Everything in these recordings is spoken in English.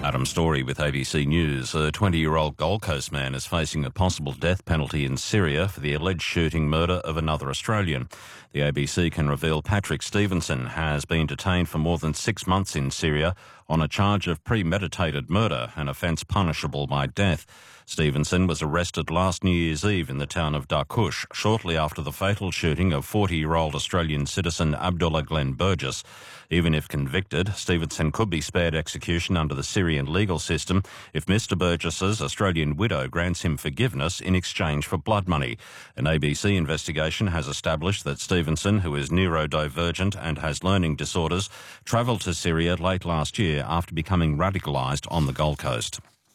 Adam Story with ABC News. A 20-year-old Gold Coast man is facing a possible death penalty in Syria for the alleged shooting murder of another Australian. The ABC can reveal Patrick Stevenson has been detained for more than 6 months in Syria on a charge of premeditated murder, an offence punishable by death. Stevenson was arrested last New Year's Eve in the town of Darkush, shortly after the fatal shooting of 40-year-old Australian citizen Abdullah Glenn Burgess. Even if convicted, Stevenson could be spared execution under the Syrian legal system if Mr Burgess's Australian widow grants him forgiveness in exchange for blood money. An ABC investigation has established that Stevenson, who is neurodivergent and has learning disorders, travelled to Syria late last year after becoming radicalised on the Gold Coast.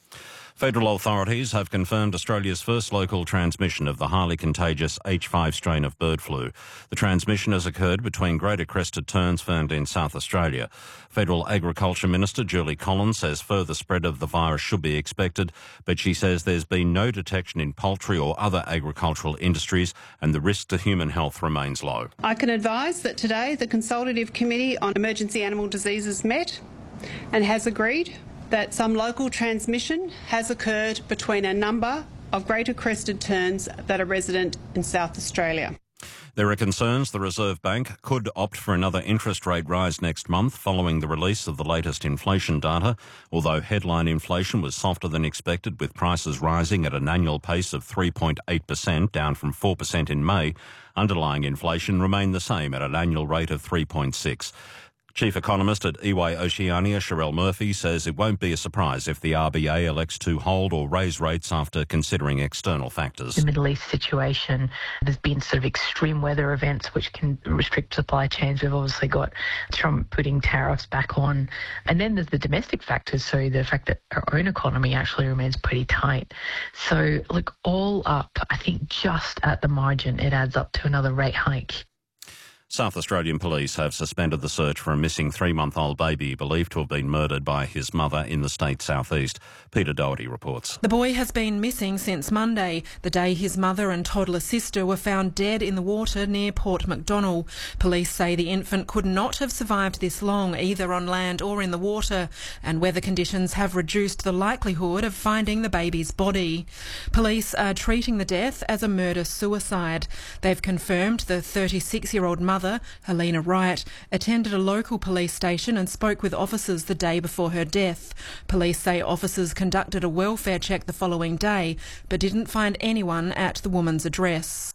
Federal authorities have confirmed Australia's first local transmission of the highly contagious H5 strain of bird flu. The transmission has occurred between Greater Crested Terns found in South Australia. Federal Agriculture Minister Julie Collins says further spread of the virus should be expected, but she says there's been no detection in poultry or other agricultural industries and the risk to human health remains low. I can advise that today the Consultative Committee on Emergency Animal Diseases met and has agreed that some local transmission has occurred between a number of Greater Crested Terns that are resident in South Australia. There are concerns the Reserve Bank could opt for another interest rate rise next month following the release of the latest inflation data. Although headline inflation was softer than expected, with prices rising at an annual pace of 3.8%, down from 4% in May, underlying inflation remained the same at an annual rate of 3.6%. Chief Economist at EY Oceania, Sherelle Murphy, says it won't be a surprise if the RBA elects to hold or raise rates after considering external factors. The Middle East situation, there's been sort of extreme weather events which can restrict supply chains. We've obviously got Trump putting tariffs back on. And then there's the domestic factors, so the fact that our own economy actually remains pretty tight. So, look, all up, I think just at the margin, it adds up to another rate hike. South Australian police have suspended the search for a missing 3-month-old baby believed to have been murdered by his mother in the state's southeast. Peter Doherty reports. The boy has been missing since Monday, the day his mother and toddler sister were found dead in the water near Port Macdonnell. Police say the infant could not have survived this long, either on land or in the water, and weather conditions have reduced the likelihood of finding the baby's body. Police are treating the death as a murder-suicide. They've confirmed the 36-year-old mother, Helena Wright, attended a local police station and spoke with officers the day before her death. Police say officers conducted a welfare check the following day, but didn't find anyone at the woman's address.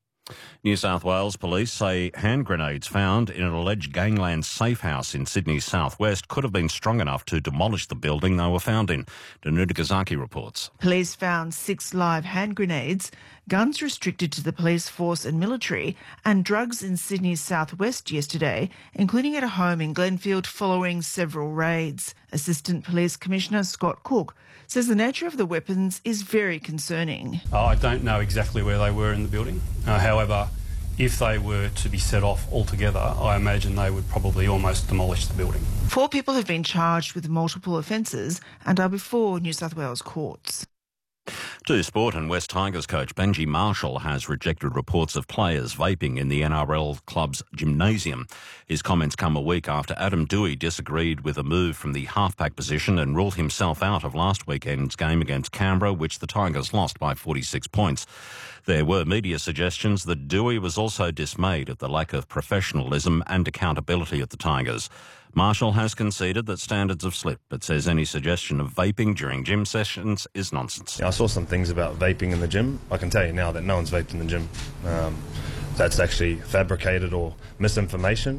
New South Wales police say hand grenades found in an alleged gangland safe house in Sydney's southwest could have been strong enough to demolish the building they were found in. Danuta Kazaki reports. Police found 6 live hand grenades, guns restricted to the police force and military, and drugs in Sydney's southwest yesterday, including at a home in Glenfield following several raids. Assistant Police Commissioner Scott Cook says the nature of the weapons is very concerning. I don't know exactly where they were in the building. However, if they were to be set off altogether, I imagine they would probably almost demolish the building. 4 people have been charged with multiple offences and are before New South Wales courts. To sport, and West Tigers coach Benji Marshall has rejected reports of players vaping in the NRL club's gymnasium. His comments come a week after Adam Doueihi disagreed with a move from the halfback position and ruled himself out of last weekend's game against Canberra, which the Tigers lost by 46 points. There were media suggestions that Doueihi was also dismayed at the lack of professionalism and accountability at the Tigers. Marshall has conceded that standards have slipped, but says any suggestion of vaping during gym sessions is nonsense. I saw some things about vaping in the gym. I can tell you now that no one's vaped in the gym. That's actually fabricated or misinformation.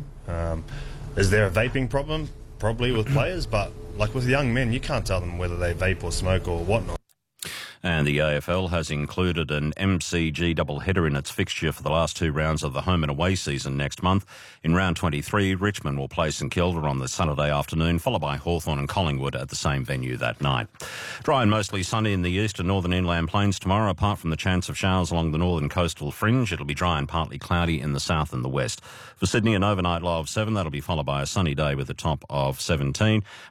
Is there a vaping problem? Probably with players, but like with young men, you can't tell them whether they vape or smoke or whatnot. And the AFL has included an MCG doubleheader in its fixture for the last 2 rounds of the home and away season next month. In round 23, Richmond will play St Kilda on the Saturday afternoon, followed by Hawthorn and Collingwood at the same venue that night. Dry and mostly sunny in the east and northern inland plains tomorrow, apart from the chance of showers along the northern coastal fringe. It'll be dry and partly cloudy in the south and the west. For Sydney, an overnight low of 7. That'll be followed by a sunny day with a top of 17.